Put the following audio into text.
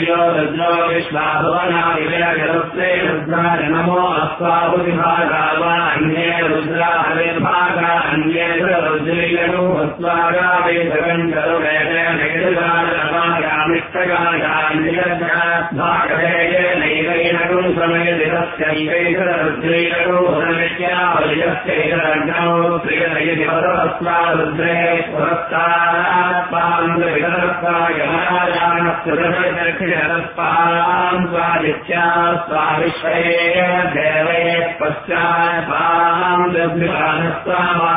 सूर्यो रुद्रो विश्वाभुवनादिवेगरुत्रे रुद्राय नमो अस्वाहुतिभागावान्ये रुद्राहविर्भागा अन्ये रुद्रीयनु अस्वागावेदगण्डरुवेदगामिष्टगागान्यभागवेये नैवैनगुं समयदिरस्यैकैकरुद्रीयनु प्रियस्वारुद्रे पुरस्तात्पान्दविदरस्वायमायानस्तुरस्पां स्वादित्या स्वाविश्वये देवये पश्चात्पां दद्विधानस्वा